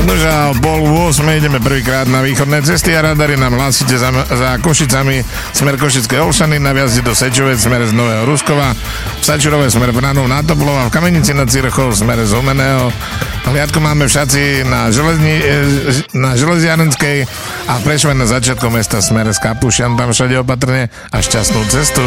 Nože a 7:30 ideme prvýkrát na východné cesty a radari nám hlásite za Košicami smer Košické Olšany, na vjazde do Sečovec smer z Nového Ruskova, v Sačurove smer Vranov na Toplov a v Kamenici nad Cirochou smer z Humeného. Hliadku máme v Šaci na Železiarenskej a v Prešove na začiatku mesta smer z Kapušian, tam všade opatrne a šťastnú cestu.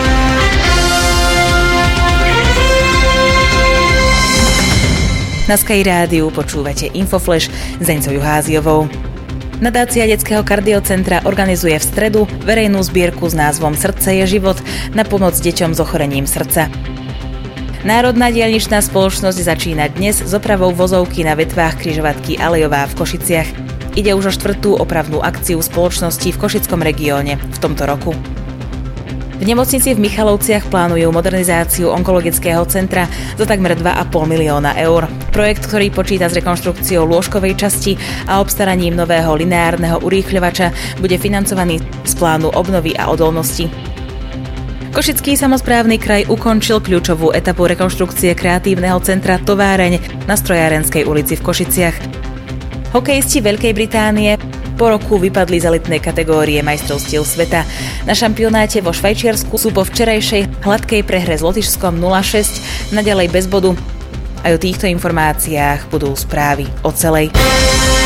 Na Sky Rádiu počúvate Infoflash s Zeňcou Juháziovou. Nadácia Detského kardiocentra organizuje v stredu verejnú zbierku s názvom Srdce je život na pomoc deťom s ochorením srdca. Národná diaľničná spoločnosť začína dnes s opravou vozovky na vetvách križovatky Alejová v Košiciach. Ide už o 4. opravnú akciu spoločnosti v Košickom regióne v tomto roku. V nemocnici v Michalovciach plánujú modernizáciu onkologického centra za takmer 2,5 milióna eur. Projekt, ktorý počíta s rekonštrukciou lôžkovej časti a obstaraním nového lineárneho urýchľovača, bude financovaný z plánu obnovy a odolnosti. Košický samosprávny kraj ukončil kľúčovú etapu rekonštrukcie kreatívneho centra Továreň na Strojárenskej ulici v Košiciach. Hokejisti Veľkej Británie po roku vypadli z elitnej kategórie majstrovstiev sveta. Na šampionáte vo Švajčiarsku sú po včerajšej hladkej prehre s Lotyšskom 0-6 naďalej bez bodu. Aj o týchto informáciách budú správy o celej.